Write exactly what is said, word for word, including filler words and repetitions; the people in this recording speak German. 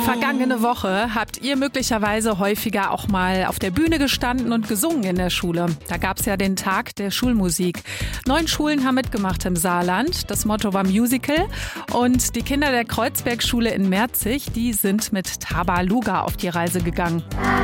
Vergangene Woche habt ihr möglicherweise häufiger auch mal auf der Bühne gestanden und gesungen in der Schule. Da gab es ja den Tag der Schulmusik. Neun Schulen haben mitgemacht im Saarland. Das Motto war Musical. Und die Kinder der Kreuzbergschule in Merzig, die sind mit Tabaluga auf die Reise gegangen.